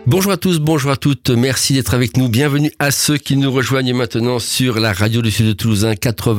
Bonjour à tous, bonjour à toutes, merci d'être avec nous. Bienvenue à ceux qui nous rejoignent maintenant sur la radio du Sud de Toulousain,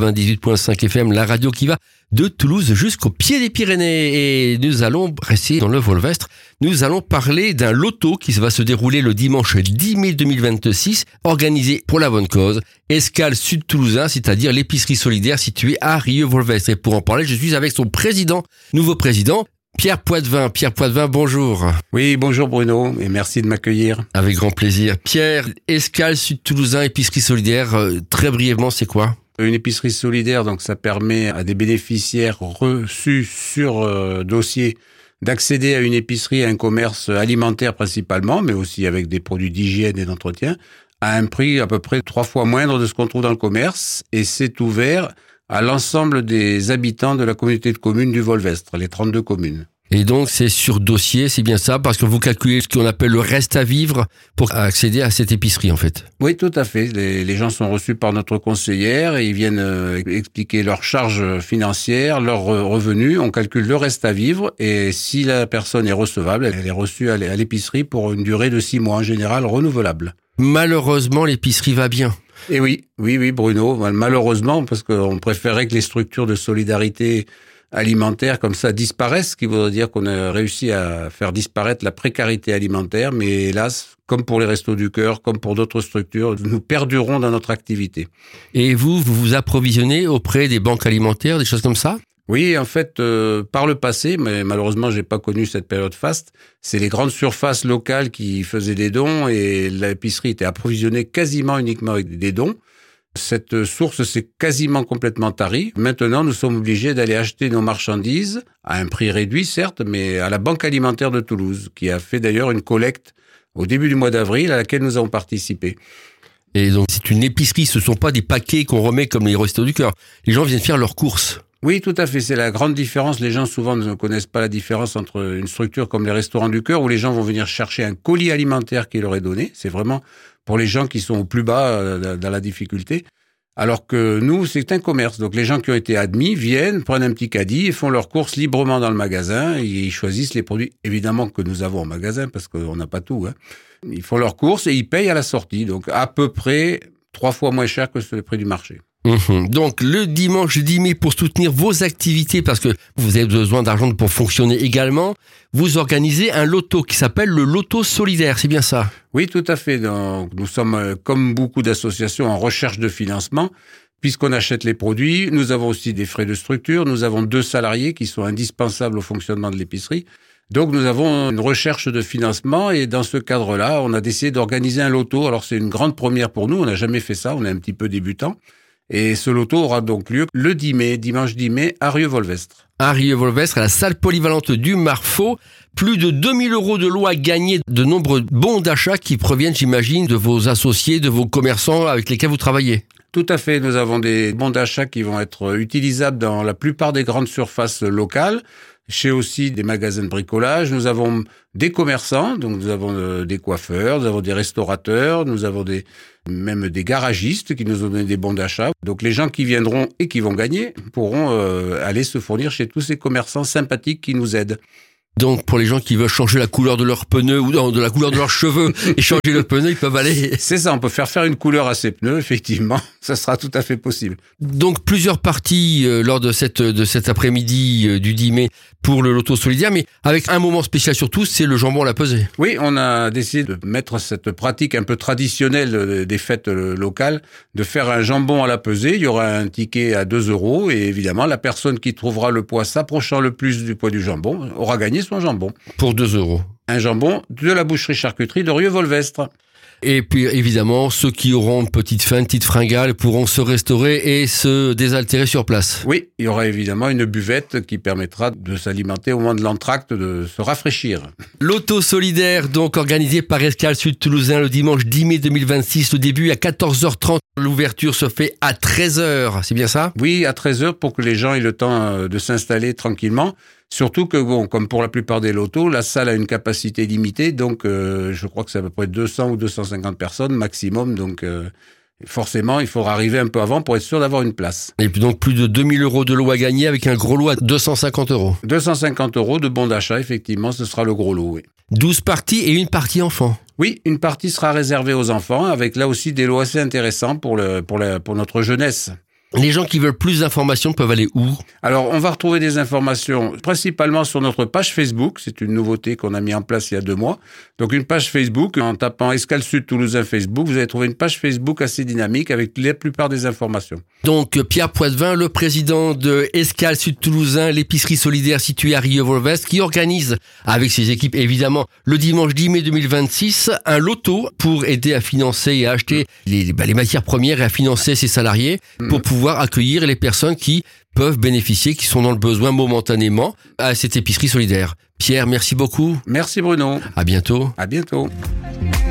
98.5 FM, la radio qui va de Toulouse jusqu'au pied des Pyrénées. Et nous allons rester dans le Volvestre. Nous allons parler d'un loto qui va se dérouler le dimanche 10 mai 2026, organisé pour la bonne cause, Escale Sud Toulousain, c'est-à-dire l'épicerie solidaire située à Rieux-Volvestre. Et pour en parler, je suis avec son président, nouveau président, Pierre Poitvin. Pierre Poitvin, bonjour. Oui, bonjour Bruno, et merci de m'accueillir. Avec grand plaisir. Pierre, Escale Sud Toulousain, épicerie solidaire, très brièvement, c'est quoi ? Une épicerie solidaire, donc ça permet à des bénéficiaires reçus sur dossier d'accéder à une épicerie, à un commerce alimentaire principalement, mais aussi avec des produits d'hygiène et d'entretien, à un prix à peu près 3 fois moindre de ce qu'on trouve dans le commerce, et c'est ouvert à l'ensemble des habitants de la communauté de communes du Volvestre, les 32 communes. Et donc, c'est sur dossier, c'est bien ça, parce que vous calculez ce qu'on appelle le reste à vivre pour accéder à cette épicerie, en fait. Oui, tout à fait. Les gens sont reçus par notre conseillère et ils viennent expliquer leurs charges financières, leurs revenus. On calcule le reste à vivre et si la personne est recevable, elle est reçue à l'épicerie pour une durée de 6 mois, en général renouvelable. Malheureusement, l'épicerie va bien. Et oui, Bruno, malheureusement, parce qu'on préférait que les structures de solidarité alimentaire comme ça disparaissent, ce qui voudrait dire qu'on a réussi à faire disparaître la précarité alimentaire, mais hélas, comme pour les Restos du Cœur, comme pour d'autres structures, nous perdurons dans notre activité. Et vous vous approvisionnez auprès des banques alimentaires, des choses comme ça ? Oui, en fait, par le passé, mais malheureusement, j'ai pas connu cette période faste, c'est les grandes surfaces locales qui faisaient des dons et l'épicerie était approvisionnée quasiment uniquement avec des dons. Cette source s'est quasiment complètement tarie. Maintenant, nous sommes obligés d'aller acheter nos marchandises à un prix réduit, certes, mais à la Banque alimentaire de Toulouse, qui a fait d'ailleurs une collecte au début du mois d'avril à laquelle nous avons participé. Et donc, c'est une épicerie, ce ne sont pas des paquets qu'on remet comme les Restos du Cœur. Les gens viennent faire leurs courses. Oui, tout à fait. C'est la grande différence. Les gens, souvent, ne connaissent pas la différence entre une structure comme les Restaurants du Cœur, où les gens vont venir chercher un colis alimentaire qui leur est donné. C'est vraiment pour les gens qui sont au plus bas dans la difficulté. Alors que nous, c'est un commerce. Donc, les gens qui ont été admis viennent, prennent un petit caddie et font leurs courses librement dans le magasin. Et ils choisissent les produits, évidemment, que nous avons au magasin, parce qu'on n'a pas tout, hein. Ils font leurs courses et ils payent à la sortie. Donc, à peu près 3 fois moins cher que le prix du marché. Donc le dimanche 10 mai, pour soutenir vos activités, parce que vous avez besoin d'argent pour fonctionner également, vous organisez un loto qui s'appelle le loto solidaire, c'est bien ça ? Oui, tout à fait. Donc, nous sommes, comme beaucoup d'associations, en recherche de financement. Puisqu'on achète les produits, nous avons aussi des frais de structure, nous avons 2 salariés qui sont indispensables au fonctionnement de l'épicerie. Donc nous avons une recherche de financement et dans ce cadre-là, on a décidé d'organiser un loto. Alors c'est une grande première pour nous, on n'a jamais fait ça, on est un petit peu débutant. Et ce loto aura donc lieu le 10 mai, dimanche 10 mai, à Rieux-Volvestre. À Rieux-Volvestre, à la salle polyvalente du Marfaux. Plus de 2000 € de lots à gagner, de nombreux bons d'achat qui proviennent, j'imagine, de vos associés, de vos commerçants avec lesquels vous travaillez. Tout à fait, nous avons des bons d'achat qui vont être utilisables dans la plupart des grandes surfaces locales. Chez aussi des magasins de bricolage, nous avons des commerçants, donc nous avons des coiffeurs, nous avons des restaurateurs, nous avons même des garagistes qui nous ont donné des bons d'achat. Donc les gens qui viendront et qui vont gagner pourront aller se fournir chez tous ces commerçants sympathiques qui nous aident. Donc, pour les gens qui veulent changer la couleur de leurs pneus ou de la couleur de leurs cheveux et changer le pneu, ils peuvent aller... C'est ça, on peut faire une couleur à ces pneus, effectivement. Ça sera tout à fait possible. Donc, plusieurs parties lors de cet après-midi du 10 mai pour le loto solidaire, mais avec un moment spécial surtout, c'est le jambon à la pesée. Oui, on a décidé de mettre cette pratique un peu traditionnelle des fêtes locales, de faire un jambon à la pesée. Il y aura un ticket à 2 € et évidemment, la personne qui trouvera le poids s'approchant le plus du poids du jambon aura gagné son jambon. Pour 2 €. Un jambon de la boucherie-charcuterie de Rieux-Volvestre. Et puis évidemment, ceux qui auront une petite faim, une petite fringale, pourront se restaurer et se désaltérer sur place. Oui, il y aura évidemment une buvette qui permettra de s'alimenter au moment de l'entracte, de se rafraîchir. Loto solidaire, donc organisé par Escale Sud Toulousain le dimanche 10 mai 2026. Le début à 14h30. L'ouverture se fait à 13h, c'est bien ça ? Oui, à 13h pour que les gens aient le temps de s'installer tranquillement. Surtout que, bon, comme pour la plupart des lotos, la salle a une capacité limitée, donc je crois que c'est à peu près 200 ou 250 personnes maximum, donc forcément, il faudra arriver un peu avant pour être sûr d'avoir une place. Et puis donc plus de 2000 € de lot à gagner avec un gros lot à 250 €. 250 € de bons d'achat, effectivement, ce sera le gros lot, oui. 12 parties et une partie enfant. Oui, une partie sera réservée aux enfants, avec là aussi des lots assez intéressants pour notre jeunesse. Les gens qui veulent plus d'informations peuvent aller où? Alors, on va retrouver des informations principalement sur notre page Facebook. C'est une nouveauté qu'on a mis en place il y a 2 mois. Donc, une page Facebook, en tapant Escale Sud Toulousain Facebook, vous allez trouver une page Facebook assez dynamique avec la plupart des informations. Donc, Pierre Poitvin, le président de Escale Sud Toulousain, l'épicerie solidaire située à Rieux-Volvest, qui organise, avec ses équipes évidemment, le dimanche 10 mai 2026, un loto pour aider à financer et à acheter les matières premières et à financer ses salariés pour pouvoir accueillir les personnes qui peuvent bénéficier, qui sont dans le besoin momentanément à cette épicerie solidaire. Pierre, merci beaucoup. Merci Bruno. À bientôt. À bientôt.